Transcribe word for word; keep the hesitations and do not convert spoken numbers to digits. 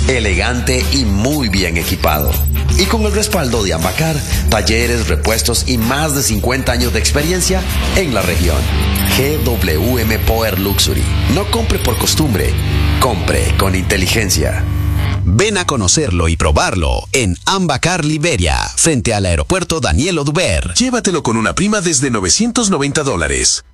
elegante y muy bien equipado. Y con el respaldo de Ambacar, talleres, repuestos y más de cincuenta años de experiencia en la región. G W M Power Luxury. No compre por costumbre, compre con inteligencia. Ven a conocerlo y probarlo en Ambacar Liberia, frente al aeropuerto Daniel Oduber. Llévatelo con una prima desde novecientos noventa dólares.